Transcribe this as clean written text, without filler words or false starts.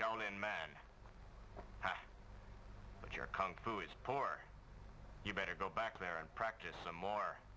Shaolin man. Ha. But your kung fu is poor. You better go back there and practice some more.